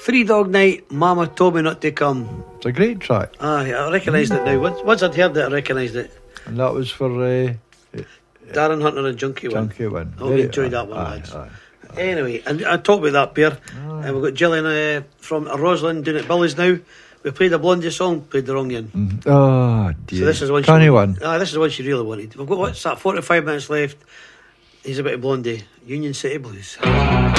Three Dog Night, Mama told me not to come. It's a great track. Aye, I recognised it now. Once I'd heard it, I recognised it. And that was for Darren Hunter and Junkie One. Junkie One. I hope you enjoyed that one, lads. Anyway, and I talked about that pair. And we've got Gillian from Roslyn doing it Billy's now. We played a Blondie song, played the wrong one. Oh dear. So this is one. This is the one she really wanted. We've got 45 minutes left. He's a bit of Blondie. Union City Blues.